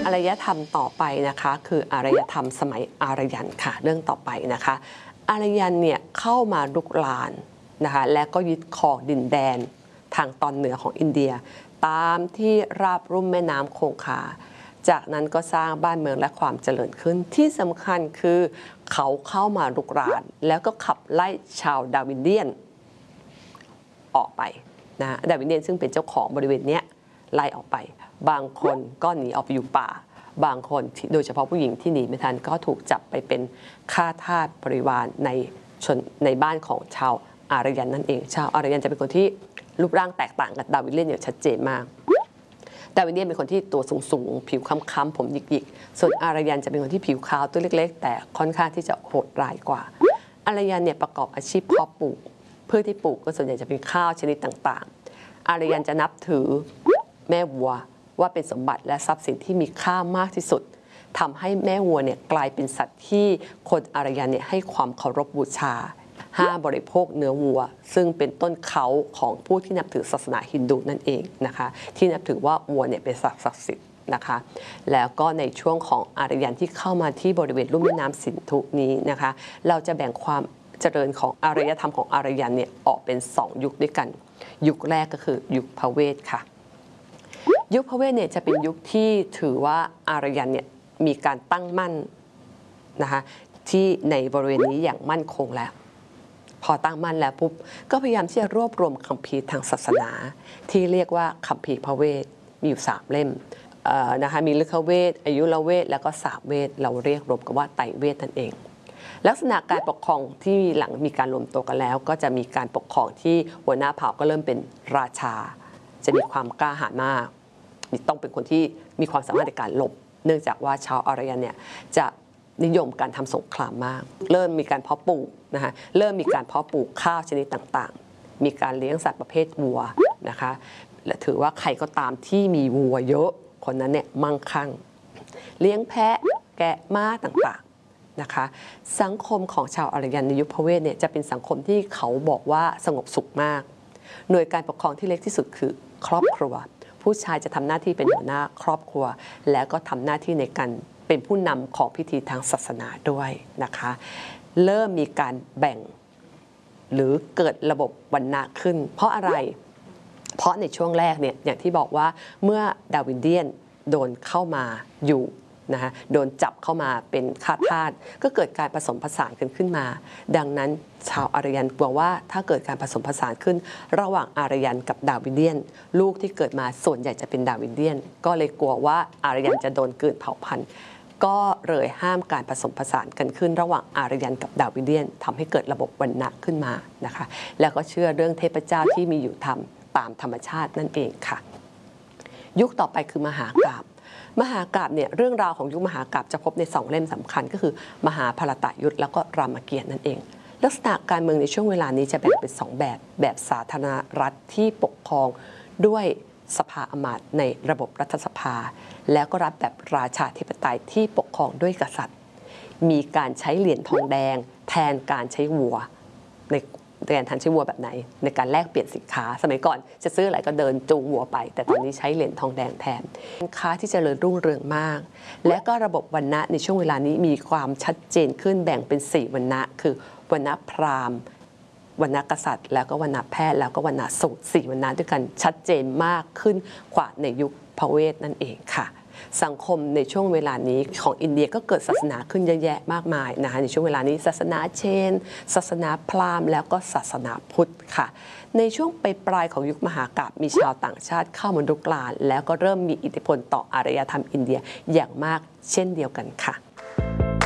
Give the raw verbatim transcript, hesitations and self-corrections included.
อารยธรรมต่อไปนะคะคืออารยธรรมสมัยอารยันค่ะเรื่องต่อไปนะคะอารยันเนี่ยเข้ามาลุกลานนะคะและก็ยึดครองดินแดนทางตอนเหนือของอินเดียตามที่ราบลุ่มแม่น้ำคงคาจากนั้นก็สร้างบ้านเมืองและความเจริญขึ้นที่สำคัญคือเขาเข้ามาลุกรานแล้วก็ขับไล่ชาวดาวินเดียนออกไปนะดาวินเดียนซึ่งเป็นเจ้าของบริเวณนี้ไล่ออกไปบางคนก็หนีออกไปอยู่ป่าบางคนโดยเฉพาะผู้หญิงที่หนีไม่ทันก็ถูกจับไปเป็นข้าทาสบริวารในชนในบ้านของชาวอารยันนั่นเองชาวอารยันจะเป็นคนที่รูปร่างแตกต่างกับดาวินเดียนอย่างชัดเจนมากดาวินเดียนเป็นคนที่ตัวสูงๆผิวค้ำๆผมหยิกๆส่วนอารยันจะเป็นคนที่ผิวขาวตัวเล็กๆแต่ค่อนข้างที่จะโหดร้ายกว่าอารยันเนี่ยประกอบอาชีพเพาะปลูกพืชที่ปลูกก็ส่วนใหญ่จะเป็นข้าวชนิดต่างๆอารยันจะนับถือแม่วัวว่าเป็นสมบัติและทรัพย์สินที่มีค่ามากที่สุดทำให้แม่วัวเนี่ยกลายเป็นสัตว์ที่คนอารยันเนี่ยให้ความเคารพบูชาห้ามบริโภคเนื้อวัวซึ่งเป็นต้นเขาของผู้ที่นับถือศาสนาฮินดูนั่นเองนะคะที่นับถือว่าวัวเนี่ยเป็นสัตว์ศักดิ์สิทธิ์นะคะแล้วก็ในช่วงของอารยันที่เข้ามาที่บริเวณลุ่มแม่น้ำสินธุนี้นะคะเราจะแบ่งความเจริญของอารยธรรมของอารยันเนี่ยออกเป็นสองยุคด้วยกันยุคแรกก็คือยุคพระเวทค่ะยุคพระเวทเนี่ยจะเป็นยุคที่ถือว่าอารยันเนี่ยมีการตั้งมั่นนะคะที่ในบริเวณนี้อย่างมั่นคงแล้วพอตั้งมั่นแล้วปุ๊บก็พยายามที่จะรวบรวมคัมภีร์ทางศาสนาที่เรียกว่าคัมภีร์พระเวทมีอยู่สามเล่มนะคะมีฤกขเวทอายุรเวทแล้วก็สามเวทเราเรียกรวมกันว่าไตรเวทนั่นเองลักษณะการปกครองที่หลังมีการรวมตัวกันแล้วก็จะมีการปกครองที่หัวหน้าเผ่าก็เริ่มเป็นราชาจะมีความกล้าหาญมากต้องเป็นคนที่มีความสามารถในการหลบเนื่องจากว่าชาวอารยันเนี่ยจะนิยมการทำสงครามมากเริ่มมีการเพาะปลูกนะคะเริ่มมีการเพาะปลูกข้าวชนิดต่างๆมีการเลี้ยงสัตว์ประเภทวัวนะคะและถือว่าใครก็ตามที่มีวัวเยอะคนนั้นเนี่ยมั่งคั่งเลี้ยงแพะแกะม้าต่างๆนะคะสังคมของชาวอารยันในยุคพระเวทเนี่ยจะเป็นสังคมที่เขาบอกว่าสงบสุขมากหน่วยการปกครองที่เล็กที่สุดคือครอบครัวผู้ชายจะทำหน้าที่เป็นหัวหน้าครอบครัวแล้วก็ทำหน้าที่ในการเป็นผู้นำของพิธีทางศาสนาด้วยนะคะเริ่มมีการแบ่งหรือเกิดระบบวรรณะขึ้นเพราะอะไรเพราะในช่วงแรกเนี่ยอย่างที่บอกว่าเมื่อดาวินเดียนโดนเข้ามาอยู่นะคะโดนจับเข้ามาเป็นข้าทาสก็เกิดการผสมผสานกันขึ้นมาดังนั้นชาวอารยันกลัวว่าถ้าเกิดการผสมผสานขึ้นระหว่างอารยันกับดาวินเดียนลูกที่เกิดมาส่วนใหญ่จะเป็นดาวินเดียนก็เลยกลัวว่าอารยันจะโดนกลืนเผ่าพันธุ์ก็เลยห้ามการผสมผสานกันขึ้นระหว่างอารยันกับดาวินเดียนทำให้เกิดระบบวรรณะขึ้นมานะคะแล้วก็เชื่อเรื่องเทพเจ้าที่มีอยู่ธรรมตามธรรมชาตินั่นเองค่ะยุคต่อไปคือมหากาพย์มหากาพย์เนี่ยเรื่องราวของยุคมหากาพย์จะพบในสองเล่มสำคัญก็คือมหาภารตยุทธแล้วก็รามเกียรติ์นั่นเองลักษณะการเมืองในช่วงเวลานี้จะแบ่งเป็นสองแบบแบบสาธารณรัฐที่ปกครองด้วยสภาอมาตย์ในระบบรัฐสภาแล้วก็รัฐแบบราชาธิปไตยที่ปกครองด้วยกษัตริย์มีการใช้เหรียญทองแดงแทนการใช้วัวในการทันใช้วัวแบบไหนในการแลกเปลี่ยนสินค้าสมัยก่อนจะซื้ออะไรก็เดินจูงวัวไปแต่ตอนนี้ใช้เหรียญทองแดงแทนสินค้าที่เจริญรุ่งเรืองมากและก็ระบบวรรณะในช่วงเวลานี้มีความชัดเจนขึ้นแบ่งเป็นสี่วรรณะคือวรรณะพราหมณ์วรรณะกษัตริย์แล้วก็วรรณะแพทย์แล้วก็วรรณะสูตรสี่วรรณะด้วยกันชัดเจนมากขึ้นกว่าในยุคพระเวทนั่นเองค่ะสังคมในช่วงเวลานี้ของอินเดียก็เกิดศาสนาขึ้นเยอะแยะมากมายนะคะในช่วงเวลานี้ศาสนาเชนศาสนาพราหมณ์แล้วก็ศาสนาพุทธค่ะในช่วงปลายปลายของยุคมหากาพย์มีชาวต่างชาติเข้ามารุกรานแล้วก็เริ่มมีอิทธิพลต่ออารยธรรมอินเดียอย่างมากเช่นเดียวกันค่ะ